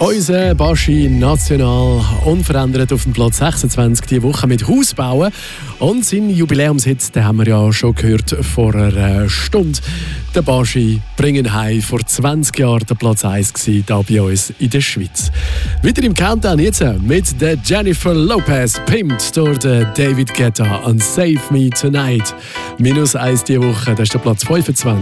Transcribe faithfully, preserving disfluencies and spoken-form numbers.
Unser Baschi national unverändert auf dem Platz sechsundzwanzig diese Woche mit Haus bauen. Und sein Jubiläumshit, den haben wir ja schon gehört vor einer Stunde. Der Baschi bringen heim vor zwanzig Jahren der Platz eins gewesen, hier bei uns in der Schweiz. Wieder im Countdown jetzt mit der Jennifer Lopez, pimpt durch den David Guetta und Save Me Tonight. Minus eins diese Woche, das ist der Platz fünfundzwanzig.